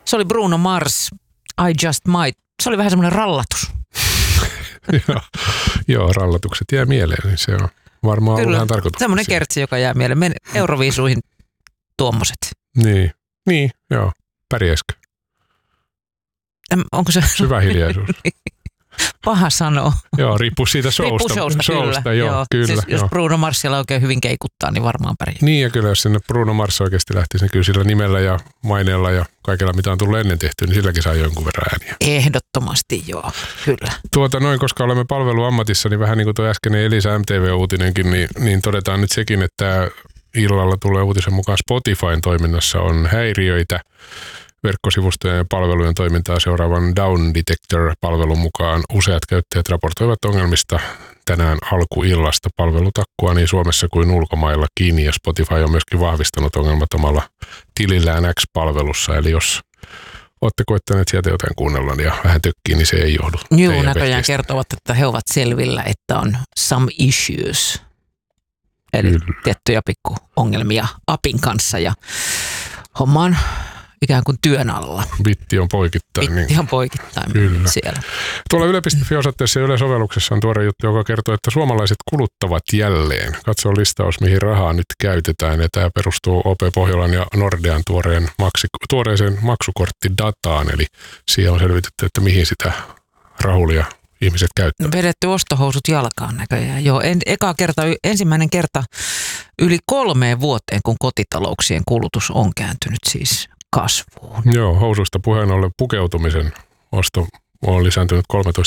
Se oli Bruno Mars, I Just Might. Se oli vähän semmoinen rallatus. Joo, rallatukset jää mieleen, niin se on varmaan ollut ihan tarkoitus. Semmoinen kertsi, joka jää mieleen. Men Euroviisuihin tuommoiset. Niin, joo. Pärjäisikö? Onko se... Syvä hiljaisuus. Paha sanoa. Joo, riippuu siitä showsta. Joo, kyllä. Siis, jos Bruno Marsilla oikein hyvin keikuttaa, niin varmaan pärjää. Niin, ja kyllä jos sinne Bruno Mars oikeasti lähtisi, niin kyllä sillä nimellä ja maineella ja kaikella, mitä on tullut ennen tehty, niin silläkin saa jonkun verran ääniä. Ehdottomasti, joo, kyllä. Koska olemme palveluammatissa, niin vähän niin kuin tuo äskeinen Elisa MTV-uutinenkin, niin todetaan nyt sekin, että illalla tulee uutisen mukaan Spotifyn toiminnassa on häiriöitä. Verkkosivustojen ja palvelujen toimintaa seuraavan Down Detector-palvelun mukaan useat käyttäjät raportoivat ongelmista tänään alkuillasta. Palvelu takkuaa niin Suomessa kuin ulkomaillakin, ja Spotify on myöskin vahvistanut ongelmat omalla tilillään X-palvelussa. Eli jos olette koettaneet sieltä jotain kuunnella ja vähän tökkii, niin se ei johdu. Joo, näköjään kertovat, että he ovat selvillä, että on some issues. Eli tiettyjä pikkuongelmia appin kanssa ja homma on ikään kuin työn alla. Bitti on poikittain. Bitti on poikittain siellä. Tuolla yle.fi-osoitteessa ja Yle-sovelluksessa on tuore juttu, joka kertoo, että suomalaiset kuluttavat jälleen. Katso listaus, mihin rahaa nyt käytetään. Ja tämä perustuu OP Pohjolan ja Nordean tuoreeseen maksukorttidataan. Eli siihen on selvitetty, että mihin sitä rahulia ihmiset käyttävät. Vedetty ostohousut jalkaan näköjään. Joo, ensimmäinen kerta yli 3 vuoteen, kun kotitalouksien kulutus on kääntynyt siis kasvuun. Joo, housuista puheen ollen pukeutumisen osto on lisääntynyt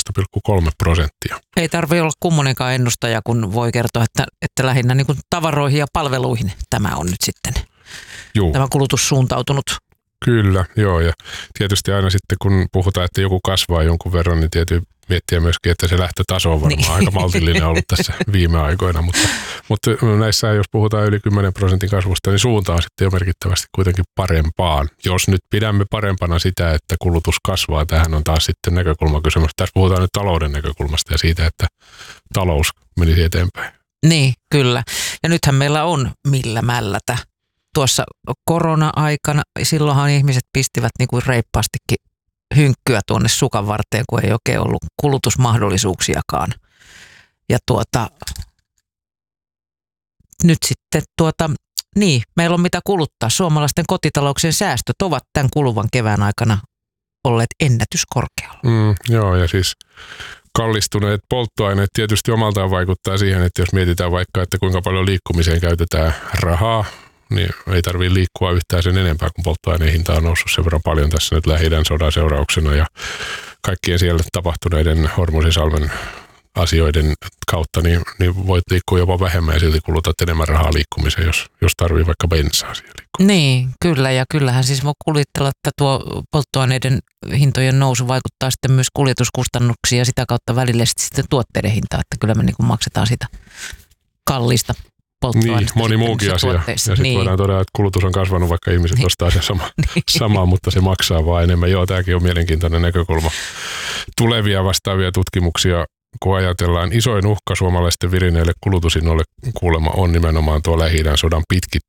13,3%. Ei tarvitse olla kummonenkaan ennustaja, kun voi kertoa, että lähinnä niin kuin tavaroihin ja palveluihin tämä on nyt sitten tämä kulutus suuntautunut. Kyllä, joo, ja tietysti aina sitten kun puhutaan, että joku kasvaa jonkun verran, niin tietysti miettiä myöskin, että se lähtötaso on varmaan aika maltillinen ollut tässä viime aikoina, mutta näissä jos puhutaan yli 10% kasvusta, niin suunta on sitten jo merkittävästi kuitenkin parempaan. Jos nyt pidämme parempana sitä, että kulutus kasvaa, tähän on taas sitten näkökulmakysymys. Tässä puhutaan nyt talouden näkökulmasta ja siitä, että talous menisi eteenpäin. Niin, kyllä. Ja nythän meillä on millä mällätä. Tuossa korona-aikana, silloinhan ihmiset pistivät niin kuin reippaastikin hynkkyä tuonne sukan varteen, kun ei oikein ollut kulutusmahdollisuuksiakaan. Ja nyt sitten meillä on mitä kuluttaa. Suomalaisten kotitalouksien säästöt ovat tämän kuluvan kevään aikana olleet ennätyskorkealla. Joo, ja siis kallistuneet polttoaineet tietysti omaltaan vaikuttaa siihen, että jos mietitään vaikka, että kuinka paljon liikkumiseen käytetään rahaa, niin ei tarvitse liikkua yhtään sen enempää, kun polttoaineen hinta on noussut sen verran paljon tässä nyt Lähi-idän sodan seurauksena ja kaikkien siellä tapahtuneiden Hormuzisalmen asioiden kautta, niin voit liikkua jopa vähemmän ja silti kulutat enemmän rahaa liikkumiseen, jos tarvii vaikka bensaa siihen liikkumiseen. Niin, kyllä, ja kyllähän siis voi kuvitella, että tuo polttoaineiden hintojen nousu vaikuttaa sitten myös kuljetuskustannuksiin ja sitä kautta välillisesti sitten tuotteiden hintaa, että kyllä me niin kuin maksetaan sitä kallista niin, moni muukin asia. Ja sitten voidaan todeta, että kulutus on kasvanut, vaikka ihmiset ostaa sen samaa, mutta se maksaa vaan enemmän. Joo, tämäkin on mielenkiintoinen näkökulma. Tulevia vastaavia tutkimuksia, kun ajatellaan, isoin uhka suomalaisten virineille kulutusinnoille kuulemma on nimenomaan tuo Lähi-idän sodan